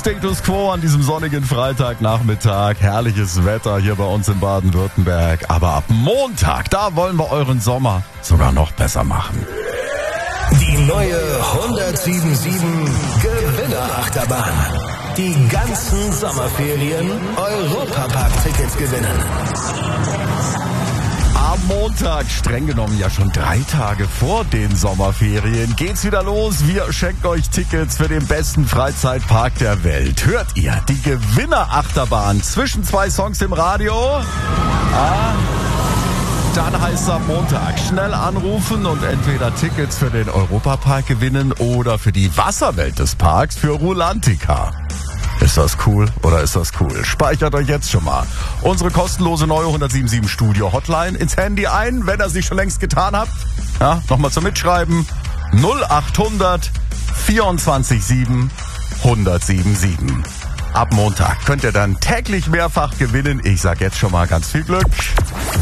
Status Quo an diesem sonnigen Freitagnachmittag. Herrliches Wetter hier bei uns in Baden-Württemberg. Aber ab Montag, da wollen wir euren Sommer sogar noch besser machen. Die neue 1077 Gewinnerachterbahn. Die ganzen Sommerferien Europapark-Tickets gewinnen. Am Montag, streng genommen ja schon 3 Tage vor den Sommerferien, geht's wieder los. Wir schenken euch Tickets für den besten Freizeitpark der Welt. Hört ihr die Gewinnerachterbahn zwischen 2 Songs im Radio? Dann heißt es am Montag schnell anrufen und entweder Tickets für den Europapark gewinnen oder für die Wasserwelt des Parks für Rulantica. Ist das cool oder ist das cool? Speichert euch jetzt schon mal unsere kostenlose neue 1077 Studio Hotline ins Handy ein, wenn ihr es nicht schon längst getan habt. Ja, nochmal zum Mitschreiben. 0800 24 7 1077. Ab Montag könnt ihr dann täglich mehrfach gewinnen. Ich sag jetzt schon mal ganz viel Glück.